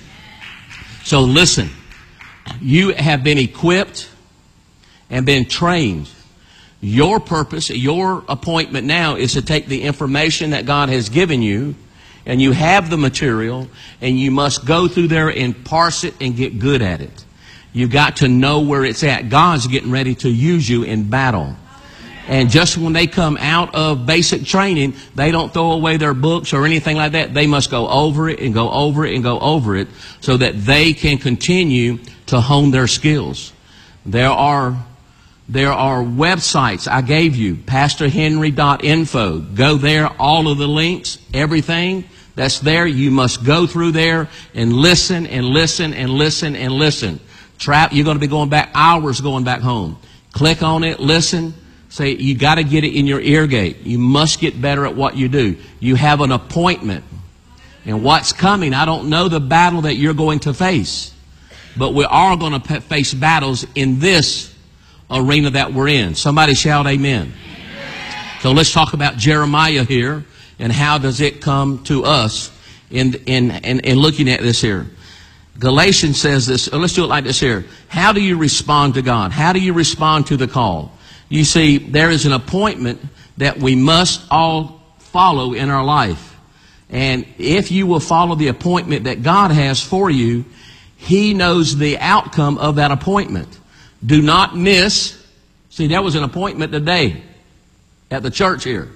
So listen, you have been equipped and been trained. Your purpose, your appointment now is to take the information that God has given you, and you have the material, and you must go through there and parse it and get good at it. You've got to know where it's at. God's getting ready to use you in battle. And just when they come out of basic training, they don't throw away their books or anything like that. They must go over it and go over it and go over it so that they can continue to hone their skills. There are, there are websites I gave you, pastor henry dot info. Go there, all of the links, everything that's there. You must go through there and listen and listen and listen and listen. Trap, you're going to be going back hours going back home. Click on it, listen. Say, you got to get it in your ear gate. You must get better at what you do. You have an appointment. And what's coming, I don't know the battle that you're going to face. But we are going to face battles in this arena that we're in. Somebody shout amen. Amen. So let's talk about Jeremiah here and how does it come to us in, in, in, in looking at this here. Galatians says this. Let's do it like this here. How do you respond to God? How do you respond to the call? You see, there is an appointment that we must all follow in our life. And if you will follow the appointment that God has for you, He knows the outcome of that appointment. Do not miss. See, there was an appointment today at the church here.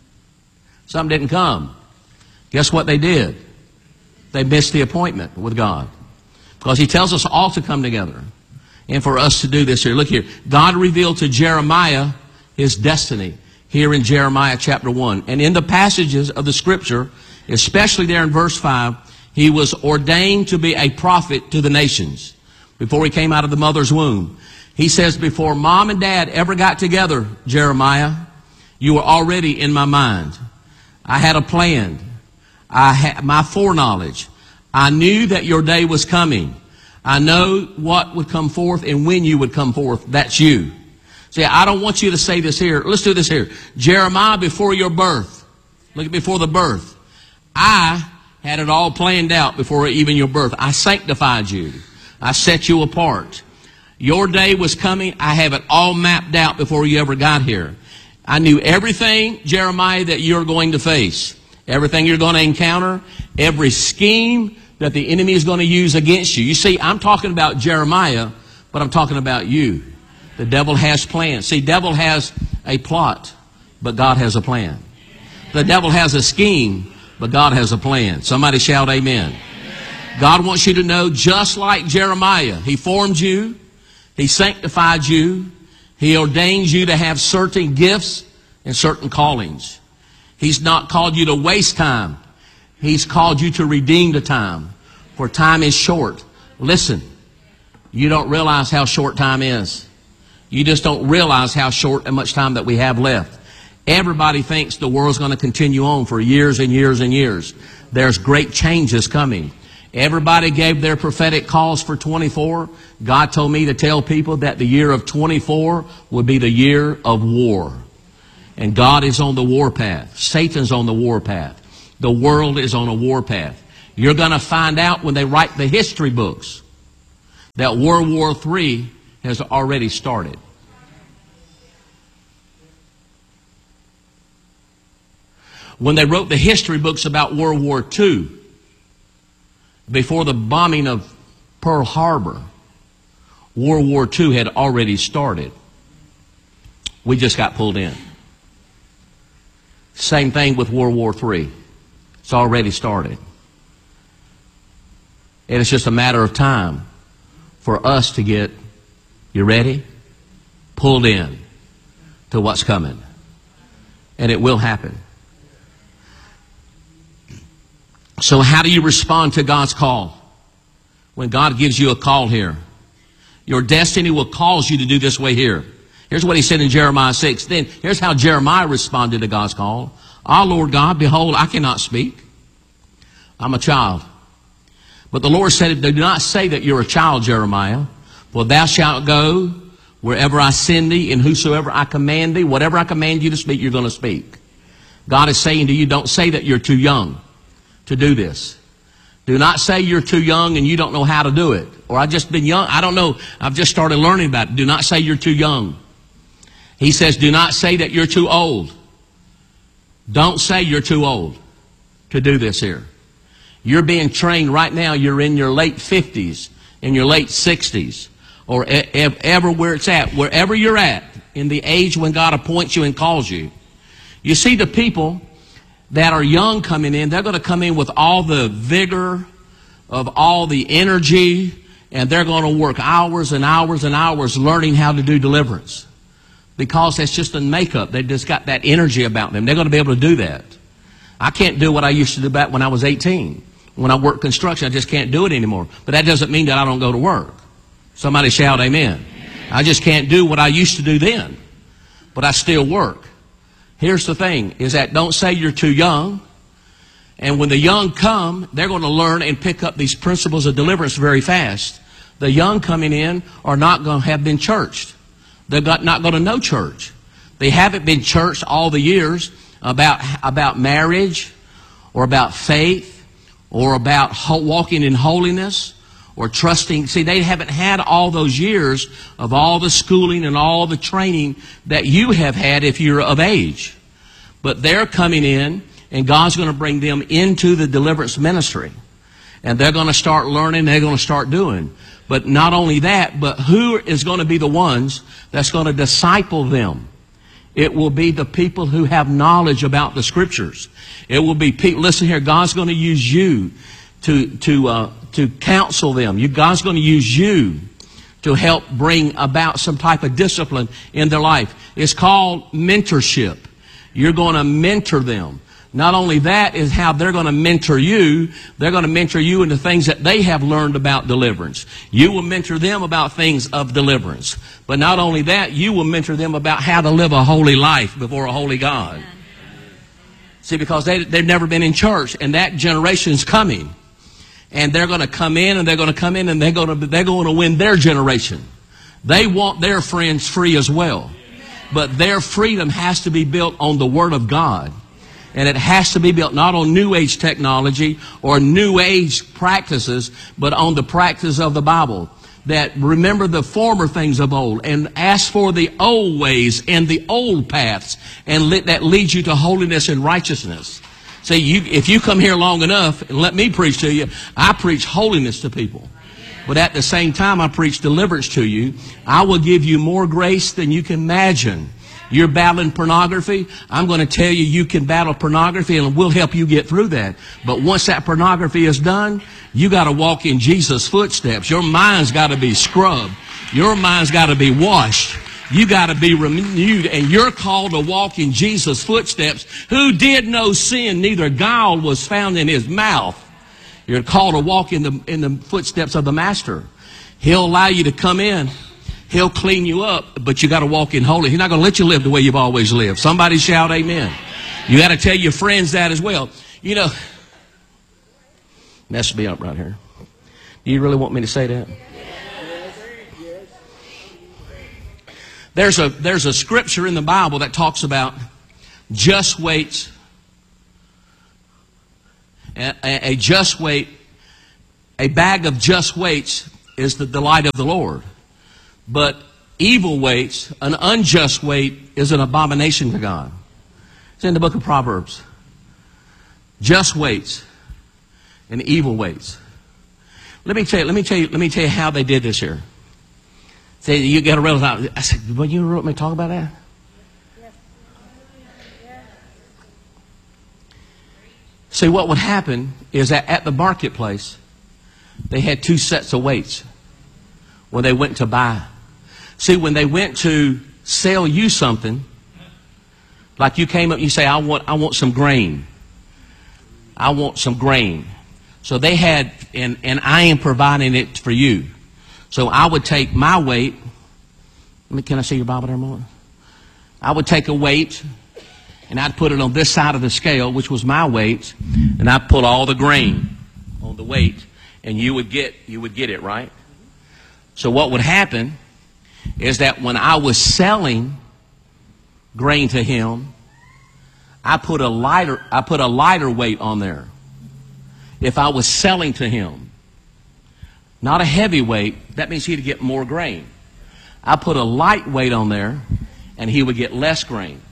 Some didn't come. Guess what they did? They missed the appointment with God. Because He tells us all to come together. And for us to do this here. Look here. God revealed to Jeremiah His destiny here in Jeremiah chapter one. And in the passages of the Scripture, especially there in verse five, he was ordained to be a prophet to the nations before he came out of the mother's womb. He says, before mom and dad ever got together, Jeremiah, you were already in my mind. I had a plan. I had my foreknowledge. I knew that your day was coming. I know what would come forth and when you would come forth. That's you. See, I don't want you to say this here. Let's do this here. Jeremiah, before your birth. Look at before the birth. I had it all planned out before even your birth. I sanctified you. I set you apart. Your day was coming. I have it all mapped out before you ever got here. I knew everything, Jeremiah, that you're going to face. Everything you're going to encounter. Every scheme that the enemy is going to use against you. You see, I'm talking about Jeremiah, but I'm talking about you. The devil has plans. See, devil has a plot, but God has a plan. The devil has a scheme, but God has a plan. Somebody shout amen. God wants you to know, just like Jeremiah, He formed you, He sanctified you, He ordains you to have certain gifts and certain callings. He's not called you to waste time. He's called you to redeem the time, for time is short. Listen, you don't realize how short time is. You just don't realize how short and much time that we have left. Everybody thinks the world's going to continue on for years and years and years. There's great changes coming. Everybody gave their prophetic calls for twenty-four. God told me to tell people that the year of twenty-four would be the year of war. And God is on the warpath. Satan's on the warpath. The world is on a warpath. You're going to find out when they write the history books that World War Three has already started. When they wrote the history books about World War Two, before the bombing of Pearl Harbor, World War Two had already started. We just got pulled in. Same thing with World War Three. It's already started. And it's just a matter of time for us to get, you ready? Pulled in to what's coming. And it will happen. So how do you respond to God's call? When God gives you a call here, your destiny will cause you to do this way here. Here's what he said in Jeremiah six. Then here's how Jeremiah responded to God's call. Ah, Lord God, behold, I cannot speak. I'm a child. But the Lord said, do not say that you're a child, Jeremiah, for thou shalt go wherever I send thee, and whosoever I command thee, whatever I command you to speak, you're going to speak. God is saying to you, don't say that you're too young to do this. Do not say you're too young and you don't know how to do it. Or I've just been young. I don't know. I've just started learning about it. Do not say you're too young. He says, do not say that you're too old. Don't say you're too old to do this here. You're being trained right now. You're in your late fifties, in your late sixties, or e- e- ever where it's at. Wherever you're at in the age when God appoints you and calls you. You see the people that are young coming in, they're going to come in with all the vigor of all the energy, and they're going to work hours and hours and hours learning how to do deliverance. Because that's just a makeup. They've just got that energy about them. They're going to be able to do that. I can't do what I used to do back when I was eighteen. When I worked construction, I just can't do it anymore. But that doesn't mean that I don't go to work. Somebody shout amen. I just can't do what I used to do then. But I still work. Here's the thing, is that don't say you're too young. And when the young come, they're going to learn and pick up these principles of deliverance very fast. The young coming in are not going to have been churched. They're not going to know church. They haven't been churched all the years about, about marriage or about faith or about walking in holiness or trusting. See, they haven't had all those years of all the schooling and all the training that you have had if you're of age. But they're coming in, and God's going to bring them into the deliverance ministry. And they're going to start learning, they're going to start doing. But not only that, but who is going to be the ones that's going to disciple them? It will be the people who have knowledge about the Scriptures. It will be people, listen here, God's going to use you to, to, uh, to counsel them. You, God's going to use you to help bring about some type of discipline in their life. It's called mentorship. You're going to mentor them. Not only that is how they're going to mentor you, they're going to mentor you into things that they have learned about deliverance. You will mentor them about things of deliverance. But not only that, you will mentor them about how to live a holy life before a holy God. See, because they, they've never been in church, and that generation's coming. And they're going to come in, and they're going to come in, and they're going to, they're going to win their generation. They want their friends free as well. But their freedom has to be built on the Word of God. And it has to be built not on New Age technology or New Age practices, but on the practice of the Bible. That remember the former things of old and ask for the old ways and the old paths, and let that lead you to holiness and righteousness. See, you, if you come here long enough and let me preach to you, I preach holiness to people. But at the same time, I preach deliverance to you. I will give you more grace than you can imagine. You're battling pornography. I'm going to tell you you can battle pornography, and we'll help you get through that. But once that pornography is done, you got to walk in Jesus' footsteps. Your mind's got to be scrubbed. Your mind's got to be washed. You got to be renewed, and you're called to walk in Jesus' footsteps, who did no sin, neither guile was found in his mouth. You're called to walk in the in the footsteps of the Master. He'll allow you to come in. He'll clean you up, but you got to walk in holy. He's not going to let you live the way you've always lived. Somebody shout amen. You got to tell your friends that as well. You know, mess me up right here. Do you really want me to say that? There's a, there's a scripture in the Bible that talks about just weights, a, a, a just weight, a bag of just weights is the delight of the Lord. But evil weights, an unjust weight, is an abomination to God. It's in the book of Proverbs. Just weights and evil weights. Let me tell you, let me tell you, let me tell you how they did this here. Say, you got to realize, I said, well, you wrote me talk about that? See, what would happen is that at the marketplace, they had two sets of weights when they went to buy. See, when they went to sell you something, like you came up and you say, I want, I want some grain. I want some grain. So they had, and, and I am providing it for you. So I would take my weight. Let me, can I see your Bible there a moment? I would take a weight, and I'd put it on this side of the scale, which was my weight, and I'd put all the grain on the weight, and you would get, you would get it, right? So what would happen is that when I was selling grain to him, I put a lighter, I put a lighter weight on there. If I was selling to him, not a heavy weight, that means he'd get more grain. I put a light weight on there, and he would get less grain.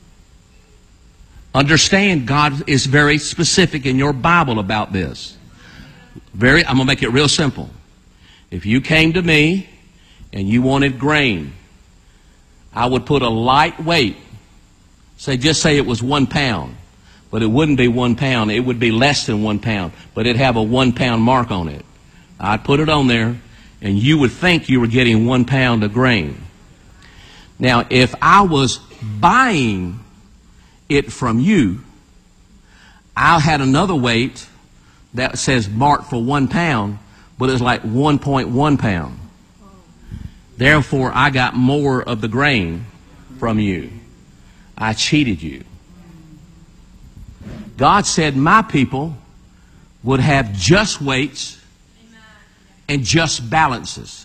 Understand, God is very specific in your Bible about this. Very, I'm going to make it real simple. If you came to me and you wanted grain, I would put a light weight. Say, just say it was one pound. But it wouldn't be one pound. It would be less than one pound. But it'd have a one pound mark on it. I'd put it on there, and you would think you were getting one pound of grain. Now, if I was buying it from you, I had another weight that says marked for one pound, but it's like one point one pound. Therefore, I got more of the grain from you. I cheated you. God said my people would have just weights and just balances.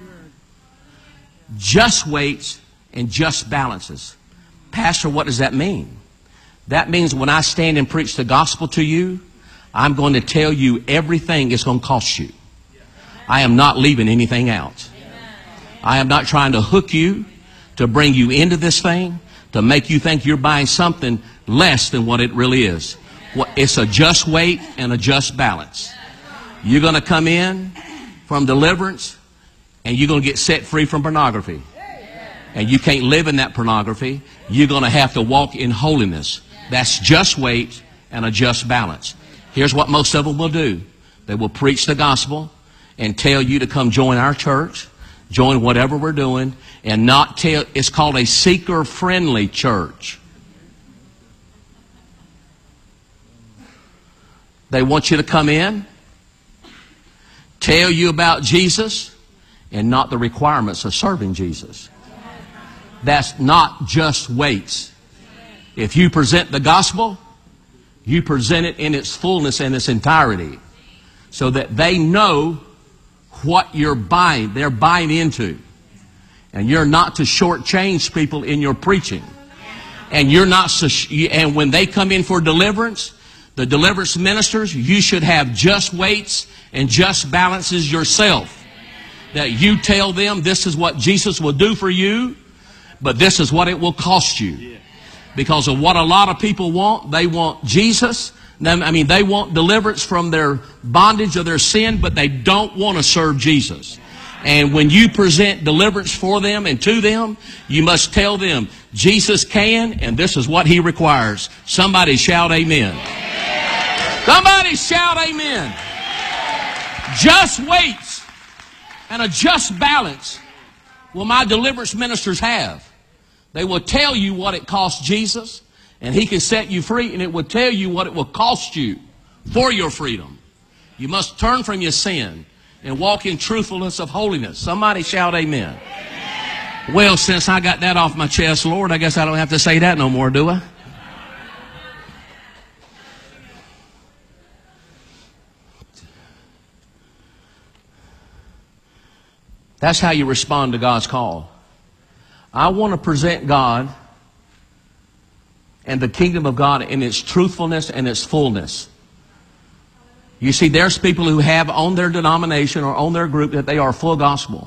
Just weights and just balances. Pastor, what does that mean? That means when I stand and preach the gospel to you, I'm going to tell you everything it's going to cost you. I am not leaving anything out. I am not trying to hook you to bring you into this thing, to make you think you're buying something less than what it really is. It's a just weight and a just balance. You're going to come in from deliverance, and you're going to get set free from pornography. And you can't live in that pornography. You're going to have to walk in holiness. That's just weight and a just balance. Here's what most of them will do. They will preach the gospel and tell you to come join our church, join whatever we're doing, and not tell. It's called a seeker-friendly church. They want you to come in, tell you about Jesus, and not the requirements of serving Jesus. That's not just weights. If you present the gospel, you present it in its fullness and its entirety, so that they know what you're buying, they're buying into. And you're not to shortchange people in your preaching. And you're not, and when they come in for deliverance, the deliverance ministers, you should have just weights and just balances yourself. That you tell them this is what Jesus will do for you, but this is what it will cost you. Because of what a lot of people want. They want Jesus. I mean, they want deliverance from their bondage of their sin, but they don't want to serve Jesus. And when you present deliverance for them and to them, you must tell them, Jesus can, and this is what He requires. Somebody shout amen. Somebody shout amen. Just weights and a just balance will my deliverance ministers have. They will tell you what it costs Jesus, and He can set you free, and it will tell you what it will cost you for your freedom. You must turn from your sin and walk in truthfulness of holiness. Somebody shout amen. Amen. Well, since I got that off my chest, Lord, I guess I don't have to say that no more, do I? That's how you respond to God's call. I want to present God and the kingdom of God in its truthfulness and its fullness. You see, there's people who have on their denomination or on their group that they are full gospel.